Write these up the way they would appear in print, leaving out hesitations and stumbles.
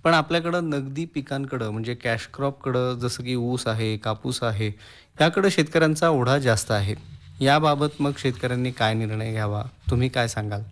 पण आपल्याकडं नगदी पिकांकडं म्हणजे कॅश क्रॉपकडं जसं की ऊस आहे, कापूस आहे, याकडं शेतकऱ्यांचा ओढा जास्त आहे. याबाबत मग शेतकऱ्यांनी काय निर्णय घ्यावा? तुम्ही काय सांगाल?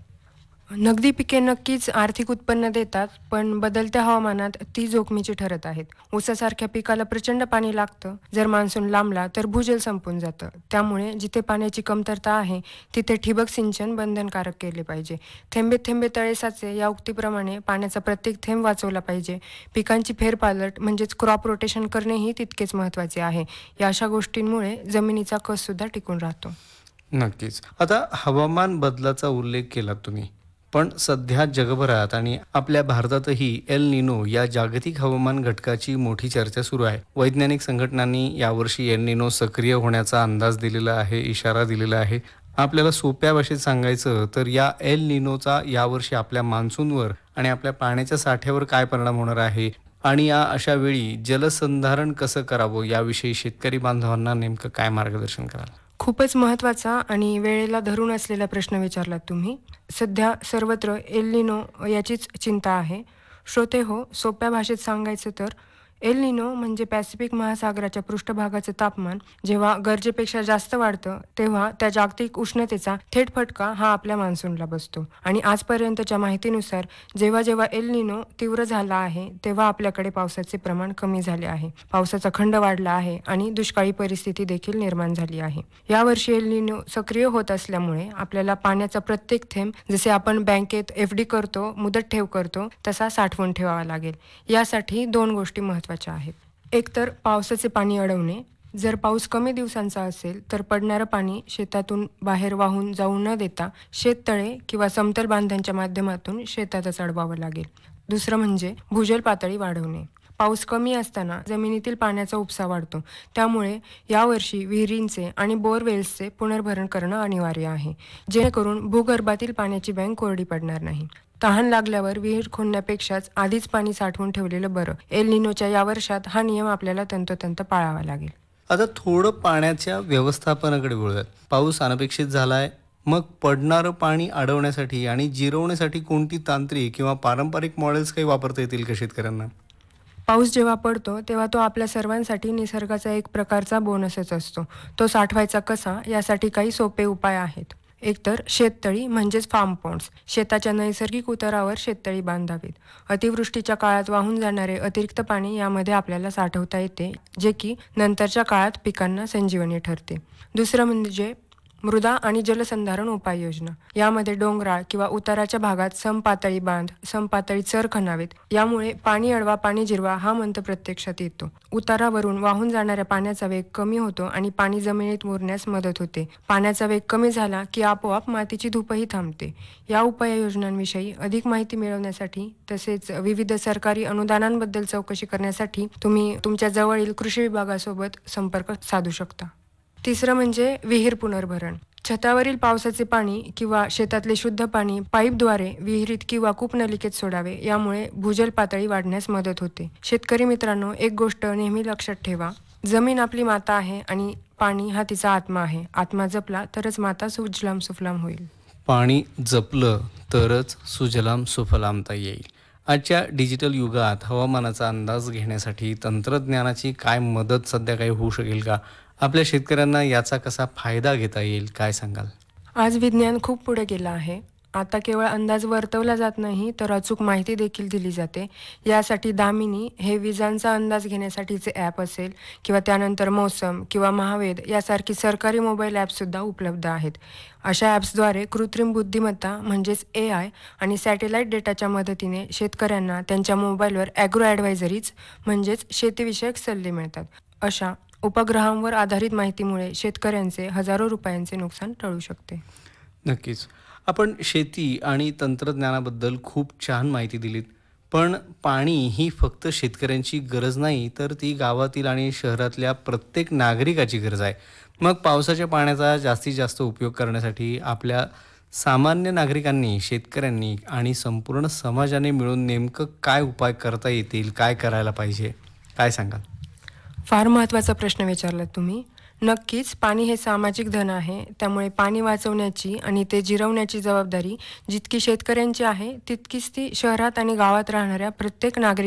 नगदी पिके नक्कीच आर्थिक उत्पन्न देतात, पण बदलत्या हवामानात ती जोखमीची ठरत आहेत. ऊसासारख्या पिकाला प्रचंड पाणी लागतं. जर मान्सून लांबला तर भूजल संपून जातं. त्यामुळे जिथे पाण्याची कमतरता आहे, तिथे ठिबक सिंचन बंधनकारक केले पाहिजे. थेंबे थेंबे तळे साचे या उक्तीप्रमाणे पाण्याचा प्रत्येक थेंब वाचवला पाहिजे. पिकांची फेरपालट म्हणजेच क्रॉप रोटेशन करणेही तितकेच महत्त्वाचे आहे. या अशा गोष्टींमुळे जमिनीचा कससुद्धा टिकून राहतो. नक्कीच. आता हवामान बदलाचा उल्लेख केलात तुम्ही. पण सध्या जगभरात आणि आपल्या भारतातही एल निनो या जागतिक हवामान घटकाची मोठी चर्चा सुरू आहे. वैज्ञानिक संघटनांनी यावर्षी एल निनो सक्रिय होण्याचा अंदाज दिलेला आहे, इशारा दिलेला आहे. आपल्याला सोप्या भाषेत सांगायचं तर या एल निनोचा यावर्षी आपल्या मान्सूनवर आणि आपल्या पाण्याच्या साठ्यावर काय परिणाम होणार आहे आणि या अशा वेळी जलसंधारण कसं करावं याविषयी शेतकरी बांधवांना नेमकं काय मार्गदर्शन कराल? खूपच महत्त्वाचा आणि वेळेला धरून असलेला प्रश्न विचारलात तुम्ही. सध्या सर्वत्र एल निनो याचीच चिंता आहे. श्रोते हो, सोप्या भाषेत सांगायचं तर एल निनो म्हणजे पॅसिफिक महासागराच्या पृष्ठभागाचं तापमान जेव्हा गरजेपेक्षा जास्त वाढतं, तेव्हा त्या जागतिक उष्णतेचा थेट फटका हा आपल्या मान्सूनला बसतो. आणि आजपर्यंतच्या माहितीनुसार जेव्हा जेव्हा एल निनो तीव्र झाला आहे, तेव्हा आपल्याकडे पावसाचे प्रमाण कमी झाले आहे. पावसाचा खंड वाढला आहे आणि दुष्काळी परिस्थिती देखील निर्माण झाली आहे. यावर्षी एल निनो सक्रिय होत असल्यामुळे आपल्याला पाण्याचा प्रत्येक थेंब जसे आपण बँकेत एफ-डी करतो, मुदत ठेव करतो, तसा साठवून ठेवावा लागेल. यासाठी 2 गोष्टी महत्त्वाच्या आहेत. एकतर पावसाचे पाणी अडवणे. जर पाऊस कमी दिवसांचा असेल, तर पडणारं पाणी शेतातून बाहेर वाहून जाऊ न देता शेततळे किंवा समतल बांधांच्या माध्यमातून शेतातच अडवावं लागेल. दुसरं म्हणजे भूजल पातळी वाढवणे. पाऊस कमी असताना जमिनीतील पाण्याचा उपसा वाढतो. त्यामुळे यावर्षी विहिरींचे आणि बोअरवेल्सचे पुनर्भरण करणं अनिवार्य आहे, जेणेकरून भूगर्भातील पाण्याची बँक कोरडी पडणार नाही. तहान लागल्यावर विहीर खणण्यापेक्षाच आधीच पाणी साठवून ठेवलेलं बरं. एल निनोच्या या वर्षात हा नियम आपल्याला तंतोतंत पाळावा लागेल. आता थोडं पाण्याच्या व्यवस्थापनाकडे वळूयात. पाऊस अनपेक्षित झालाय. मग पडणारं पाणी अडवण्यासाठी आणि जिरवण्यासाठी कोणती तांत्रिक किंवा पारंपरिक मॉडेल्स काही वापरता येतील का शेतकऱ्यांना? पाऊस जेव्हा पडतो, तेव्हा तो आपल्या सर्वांसाठी निसर्गाचा एक प्रकारचा बोनसच असतो. तो साठवायचा कसा, यासाठी काही सोपे उपाय आहेत. एकतर शेततळी म्हणजेच फार्म पॉन्ड्स. शेताच्या नैसर्गिक उतारावर शेततळी बांधावीत. अतिवृष्टीच्या काळात वाहून जाणारे अतिरिक्त पाणी यामध्ये आपल्याला साठवता येते, जे की नंतरच्या काळात पिकांना संजीवनी ठरते. दुसरं म्हणजे मृदा आणि जलसंधारण उपाययोजना. यामध्ये डोंगराळ किंवा उताराच्या भागात समपातळी बांध, समपातळी चर खणावेत. यामुळे पाणी अडवा, पाणी जिरवा हा मंत्र प्रत्यक्षात येतो. उतारावरून वाहून जाणाऱ्या पाण्याचा वेग कमी होतो आणि पाणी जमिनीत मुरण्यास मदत होते. पाण्याचा वेग कमी झाला की आपोआप मातीची धूपही थांबते. या उपाययोजनांविषयी अधिक माहिती मिळवण्यासाठी तसेच विविध सरकारी अनुदानांबद्दल चौकशी करण्यासाठी तुम्ही तुमच्या जवळील कृषी विभागासोबत संपर्क साधू शकता. तिसरं म्हणजे विहीर पुनर्भरण. छतावरील पावसाचे पाणी किंवा शेतातले शुद्ध पाणी पाईपद्वारे विहिरीत किंवा कूपनलिकेत सोडावे. यामुळे भूजल पातळी वाढण्यास मदत होते. शेतकरी मित्रांनो, एक गोष्ट नेहमी लक्षात ठेवा. जमीन आपली माता आहे आणि पाणी हा तिचा आत्मा आहे. आत्मा जपला तरच माता सुजलाम सुफलाम होईल. पाणी जपलं तरच सुजलाम सुफलामता येईल. आजच्या डिजिटल युगात हवामानाचा अंदाज घेण्यासाठी तंत्रज्ञानाची काय मदत सध्या काही होऊ शकेल का? आपल्या शेतकऱ्यांना याचा कसा फायदा घेता येईल, काय सांगाल? आज विज्ञान खूप पुढे गेलं आहे. आता केवळ अंदाज वर्तवला जात नाही, तर अचूक माहिती देखील दिली जाते. यासाठी दामिनी हे विजांचा अंदाज घेण्यासाठीचे ॲप असेल किंवा त्यानंतर मौसम किंवा महावेद यासारखी सरकारी मोबाईल ॲप्ससुद्धा उपलब्ध आहेत. अशा ॲप्सद्वारे कृत्रिम बुद्धिमत्ता म्हणजेच AI आणि सॅटेलाईट डेटाच्या मदतीने शेतकऱ्यांना त्यांच्या मोबाईलवर ॲग्रो ॲडवायझरीज म्हणजेच शेतीविषयक सल्ले मिळतात. अशा उपग्रहांवर आधारित माहितीमुळे शेतकऱ्यांचे हजारो रुपयांचे नुकसान टळू शकते. नक्कीच. आपण शेती आणि तंत्रज्ञानाबद्दल खूप छान माहिती दिलीत. पण पाणी ही फक्त शेतकऱ्यांची गरज नाही, तर ती गावातील आणि शहरातल्या प्रत्येक नागरिकाची गरज आहे. मग पावसाच्या पाण्याचा जास्तीत जास्त उपयोग करण्यासाठी आपल्या सामान्य नागरिकांनी, शेतकऱ्यांनी आणि संपूर्ण समाजाने मिळून नेमकं काय उपाय करता येतील, काय करायला पाहिजे? काय सांगाल? फार महत्त्वाचा प्रश्न विचारलात तुम्ही. नक्कीच पाणी हे सामाजिक धन आहे. त्यामुळे पाणी वाचवण्याची आणि ते जिरवण्याची जबाबदारी जितकी शेतकऱ्यांची आहे, तितकीच ती शहरात आणि गावात राहणाऱ्या प्रत्येक नागरिक